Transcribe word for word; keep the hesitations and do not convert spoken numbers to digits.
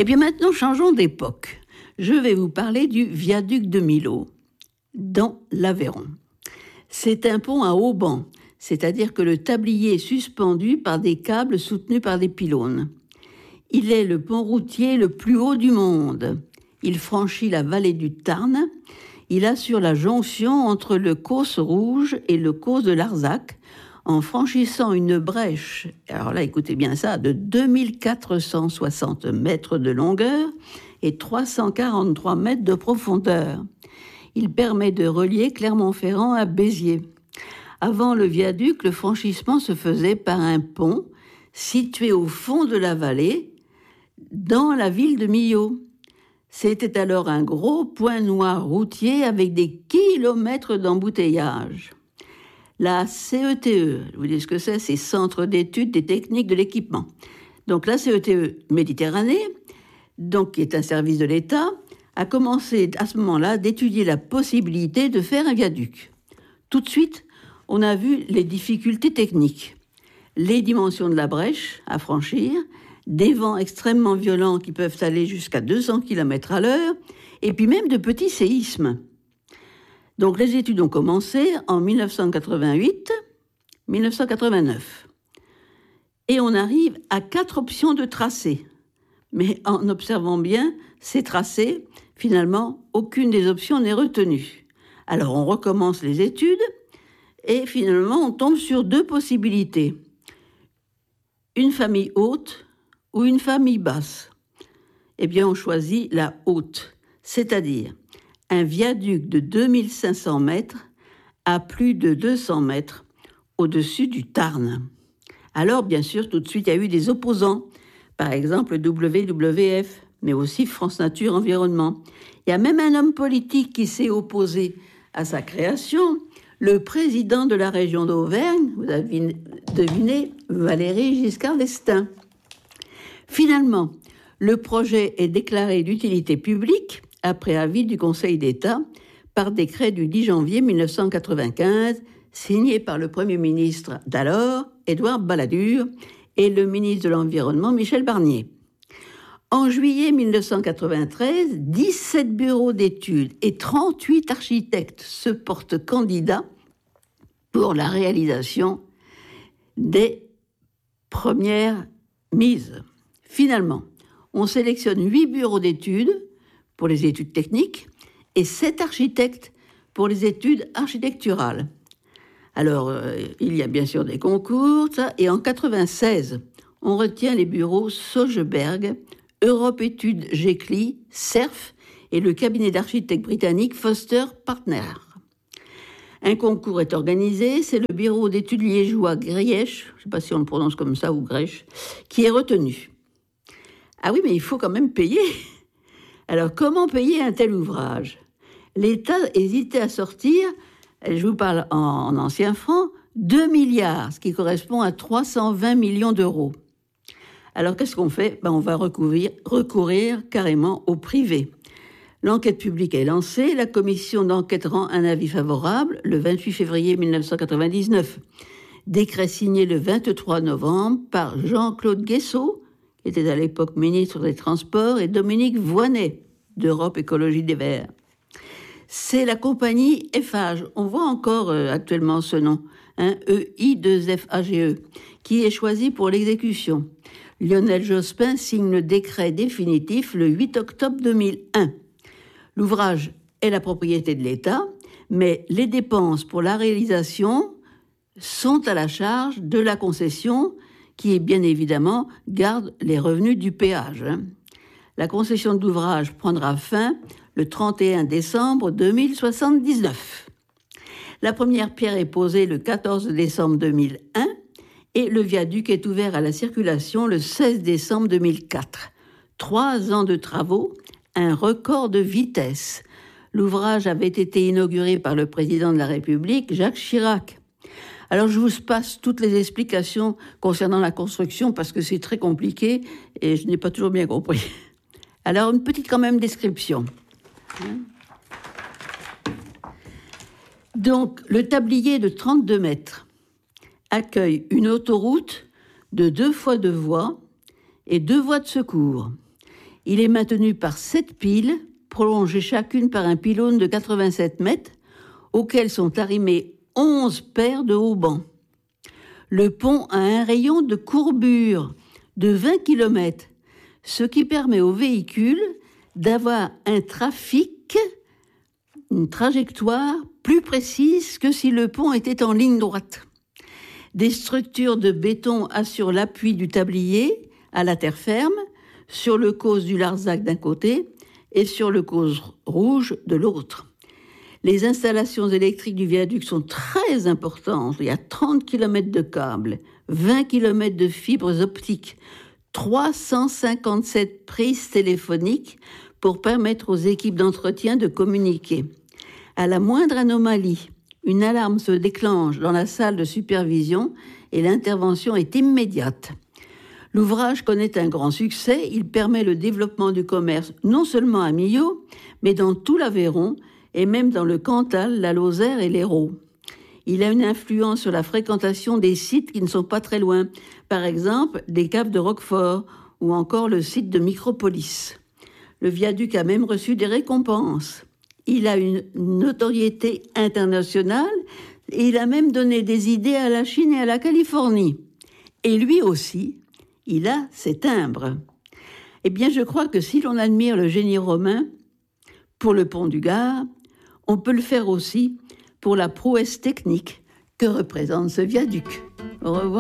Et bien maintenant, changeons d'époque. Je vais vous parler du viaduc de Millau, dans l'Aveyron. C'est un pont à haubans, c'est-à-dire que le tablier est suspendu par des câbles soutenus par des pylônes. Il est le pont routier le plus haut du monde. Il franchit la vallée du Tarn. Il assure la jonction entre le Causse Rouge et le Causse de Larzac, en franchissant une brèche, alors là, écoutez bien ça, de deux mille quatre cent soixante mètres de longueur et trois cent quarante-trois mètres de profondeur. Il permet de relier Clermont-Ferrand à Béziers. Avant le viaduc, le franchissement se faisait par un pont situé au fond de la vallée, dans la ville de Millau. C'était alors un gros point noir routier avec des kilomètres d'embouteillage. La C E T E, je vous dis ce que c'est, c'est Centre d'études des techniques de l'équipement. Donc la C E T E Méditerranée, donc, qui est un service de l'État, a commencé à ce moment-là d'étudier la possibilité de faire un viaduc. Tout de suite, on a vu les difficultés techniques, les dimensions de la brèche à franchir, des vents extrêmement violents qui peuvent aller jusqu'à deux cents kilomètres à l'heure, et puis même de petits séismes. Donc les études ont commencé en dix-neuf cent quatre-vingt-huit dix-neuf cent quatre-vingt-neuf. Et on arrive à quatre options de tracés. Mais en observant bien ces tracés, finalement, aucune des options n'est retenue. Alors on recommence les études et finalement on tombe sur deux possibilités. Une famille haute ou une famille basse. Eh bien on choisit la haute, c'est-à-dire un viaduc de deux mille cinq cents mètres à plus de deux cents mètres au-dessus du Tarn. Alors, bien sûr, tout de suite, il y a eu des opposants. Par exemple, W W F, mais aussi France Nature Environnement. Il y a même un homme politique qui s'est opposé à sa création, le président de la région d'Auvergne, vous avez deviné, Valéry Giscard d'Estaing. Finalement, le projet est déclaré d'utilité publique après avis du Conseil d'État, par décret du dix janvier dix-neuf cent quatre-vingt-quinze, signé par le Premier ministre d'alors, Édouard Balladur, et le ministre de l'Environnement, Michel Barnier. En juillet dix-neuf cent quatre-vingt-treize, dix-sept bureaux d'études et trente-huit architectes se portent candidats pour la réalisation des premières mises. Finalement, on sélectionne huit bureaux d'études pour les études techniques et sept architectes pour les études architecturales. Alors, euh, il y a bien sûr des concours, ça, et en quatre-vingt-seize, on retient les bureaux Sogeberg, Europe Études G C L I, C E R F et le cabinet d'architectes britannique Foster Partners. Un concours est organisé, c'est le bureau d'études liégeois Grièche, je ne sais pas si on le prononce comme ça, ou Grèche, qui est retenu. Ah oui, mais il faut quand même payer. Alors, comment payer un tel ouvrage ? L'État hésitait à sortir, je vous parle en, en anciens francs, deux milliards, ce qui correspond à trois cent vingt millions d'euros. Alors, qu'est-ce qu'on fait ? Ben, on va recourir, recourir carrément au privé. L'enquête publique est lancée, la commission d'enquête rend un avis favorable le vingt-huit février dix-neuf cent quatre-vingt-dix-neuf. Décret signé le vingt-trois novembre par Jean-Claude Guessot, qui était à l'époque ministre des Transports, et Dominique Voynet, d'Europe Écologie des Verts. C'est la compagnie Eiffage, on voit encore euh, actuellement ce nom, hein, E I deux F A G E, qui est choisi pour l'exécution. Lionel Jospin signe le décret définitif le huit octobre deux mille un. L'ouvrage est la propriété de l'État, mais les dépenses pour la réalisation sont à la charge de la concession, qui, bien évidemment, garde les revenus du péage. La concession d'ouvrage prendra fin le trente et un décembre deux mille soixante-dix-neuf. La première pierre est posée le quatorze décembre deux mille un et le viaduc est ouvert à la circulation le seize décembre deux mille quatre. Trois ans de travaux, un record de vitesse. L'ouvrage avait été inauguré par le président de la République, Jacques Chirac. Alors, je vous passe toutes les explications concernant la construction parce que c'est très compliqué et je n'ai pas toujours bien compris. Alors, une petite quand même description. Donc, le tablier de trente-deux mètres accueille une autoroute de deux fois deux voies et deux voies de secours. Il est maintenu par sept piles, prolongées chacune par un pylône de quatre-vingt-sept mètres, auxquels sont arrimés onze paires de haubans. Le pont a un rayon de courbure de vingt kilomètres, ce qui permet aux véhicules d'avoir un trafic, une trajectoire plus précise que si le pont était en ligne droite. Des structures de béton assurent l'appui du tablier à la terre ferme, sur le causse du Larzac d'un côté et sur le causse rouge de l'autre. Les installations électriques du viaduc sont très importantes. Il y a trente kilomètres de câbles, vingt kilomètres de fibres optiques, trois cent cinquante-sept prises téléphoniques pour permettre aux équipes d'entretien de communiquer. À la moindre anomalie, une alarme se déclenche dans la salle de supervision et l'intervention est immédiate. L'ouvrage connaît un grand succès. Il permet le développement du commerce non seulement à Millau, mais dans tout l'Aveyron et même dans le Cantal, la Lozère et l'Hérault. Il a une influence sur la fréquentation des sites qui ne sont pas très loin, par exemple des caves de Roquefort ou encore le site de Micropolis. Le viaduc a même reçu des récompenses. Il a une notoriété internationale et il a même donné des idées à la Chine et à la Californie. Et lui aussi, il a ses timbres. Eh bien, je crois que si l'on admire le génie romain pour le pont du Gard, on peut le faire aussi pour la prouesse technique que représente ce viaduc. Au revoir.